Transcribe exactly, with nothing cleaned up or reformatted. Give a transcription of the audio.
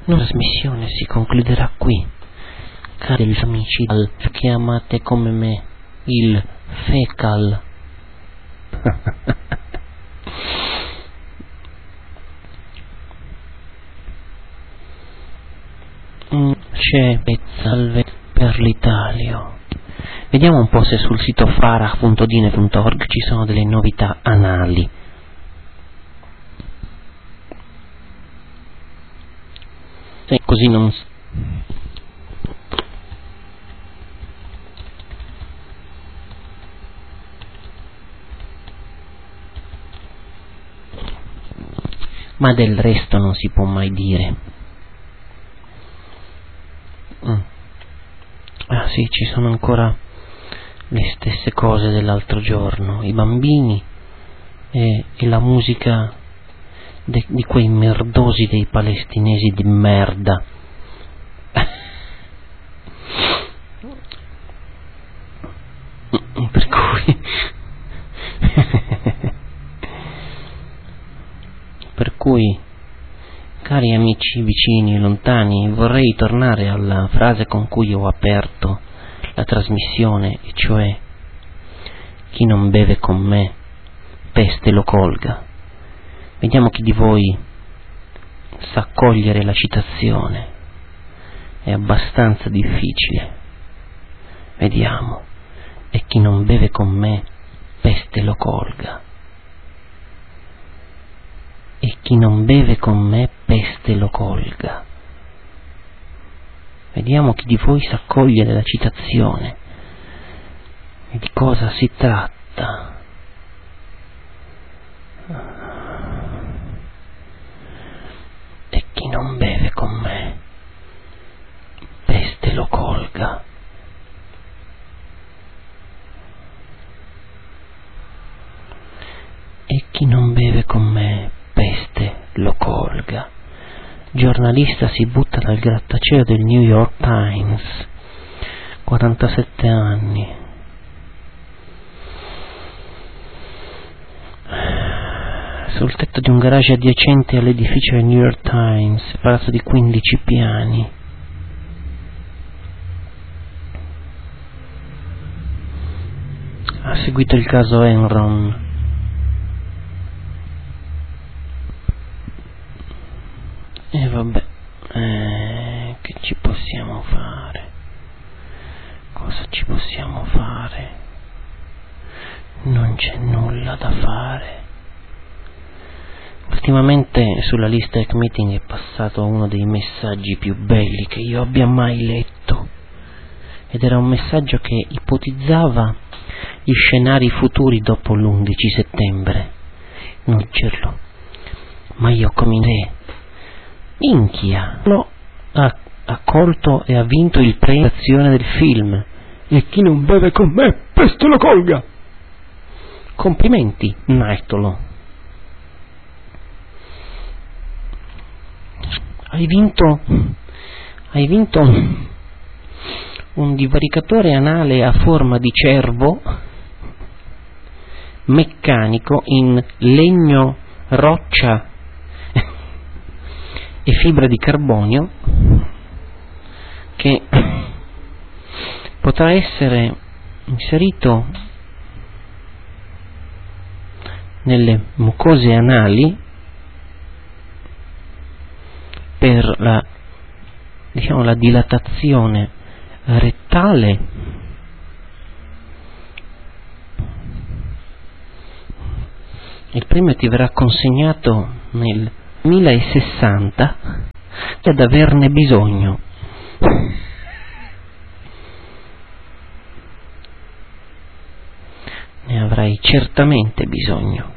La trasmissione si concluderà qui, cari amici del che amate come me, il fecal. C'è salve per l'Italia. Vediamo un po' se sul sito farah punto dine punto org ci sono delle novità anali. Sì, così non... Ma del resto non si può mai dire. Mm. Ah sì, ci sono ancora le stesse cose dell'altro giorno, i bambini e, e la musica de, di quei merdosi dei palestinesi di merda. Per cui per cui cari amici vicini e lontani, vorrei tornare alla frase con cui ho aperto la trasmissione, e cioè: chi non beve con me, peste lo colga. Vediamo chi di voi sa cogliere la citazione. È abbastanza difficile. Vediamo. E chi non beve con me, peste lo colga. E chi non beve con me, peste lo colga. Vediamo chi di voi sa cogliere la citazione e di cosa si tratta. E chi non beve con me, peste lo colga. E chi non beve con me, peste lo colga. Giornalista si butta dal grattacielo del New York Times, quarantasette anni. Sul tetto di un garage adiacente all'edificio del New York Times, palazzo di quindici piani. Ha seguito il caso Enron. E vabbè, eh, che ci possiamo fare? Cosa ci possiamo fare? Non c'è nulla da fare. Ultimamente sulla lista Hack Meeting è passato uno dei messaggi più belli che io abbia mai letto, ed era un messaggio che ipotizzava gli scenari futuri dopo l'undici settembre. Non dirlo, ma io comincerei. Minchia, no, ha, ha colto e ha vinto il premio del film. E chi non beve con me, peste lo colga. Complimenti, Naitolo. Hai vinto, hai vinto un, un divaricatore anale a forma di cervo meccanico in legno, roccia e fibra di carbonio, che potrà essere inserito nelle mucose anali per la, diciamo, la dilatazione rettale il premio ti verrà consegnato nel duemilasessanta ad averne bisogno. Ne avrai certamente bisogno.